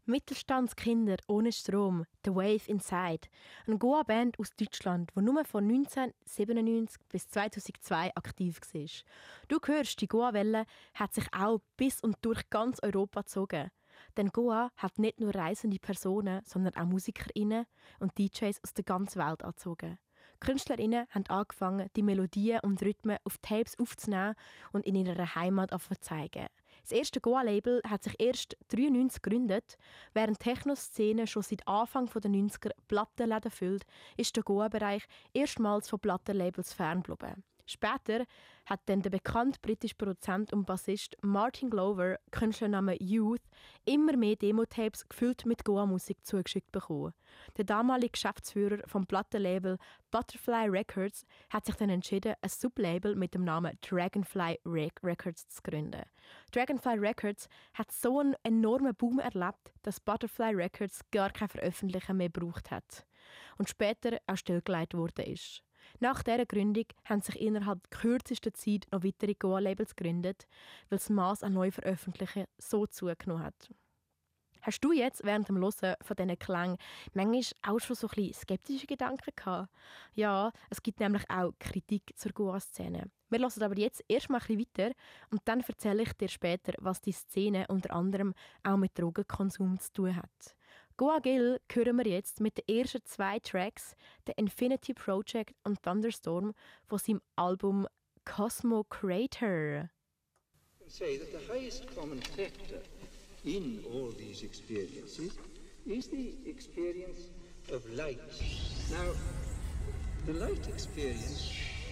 Mittelstandskinder ohne Strom, The Wave Inside. Eine Goa-Band aus Deutschland, die nur von 1997 bis 2002 aktiv war. Du hörst, die Goa-Welle hat sich auch bis und durch ganz Europa gezogen. Denn Goa hat nicht nur reisende Personen, sondern auch MusikerInnen und DJs aus der ganzen Welt angezogen. KünstlerInnen haben angefangen, die Melodien und Rhythmen auf Tapes aufzunehmen und in ihrer Heimat zu zeigen. Das erste Goa-Label hat sich erst 1993 gegründet. Während die Techno-Szene schon seit Anfang der 90er Plattenläden füllt, ist der Goa-Bereich erstmals von Plattenlabels ferngeblieben. Später hat dann der bekannte britische Produzent und Bassist Martin Glover, Künstlername Youth, immer mehr Demo-Tapes gefüllt mit Goa-Musik zugeschickt bekommen. Der damalige Geschäftsführer vom Plattenlabel Butterfly Records hat sich dann entschieden, ein Sublabel mit dem Namen Dragonfly Records zu gründen. Dragonfly Records hat so einen enormen Boom erlebt, dass Butterfly Records gar kein Veröffentlichen mehr gebraucht hat und später auch stillgelegt worden ist. Nach dieser Gründung haben sich innerhalb kürzester Zeit noch weitere Goa-Labels gegründet, weil das Mass an Neuveröffentlichen so zugenommen hat. Hast du jetzt während dem Hören von diesen Klängen manchmal auch schon so ein bisschen skeptische Gedanken gehabt? Ja, es gibt nämlich auch Kritik zur Goa-Szene. Wir hören aber jetzt erstmal ein bisschen weiter und dann erzähle ich dir später, was die Szene unter anderem auch mit Drogenkonsum zu tun hat. Goa Gill hören wir jetzt mit den ersten 2 Tracks, The Infinity Project und Thunderstorm, von seinem Album Cosmo Crater. Say that the highest common factor in all these experiences is the experience of light. Now, the light experience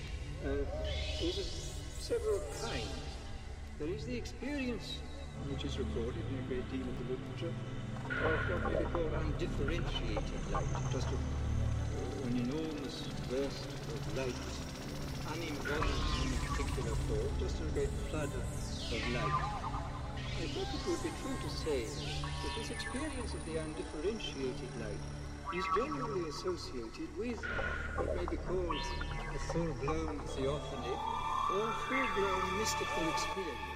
is of several kinds. There is the experience, which is recorded in a great deal of the literature, of what we call undifferentiated light, just an enormous burst of light, uninvolved in a particular form, just a great flood of light. I thought it would be true to say that this experience of the undifferentiated light is generally associated with what may be called a full-blown theophany or a full-blown mystical experience.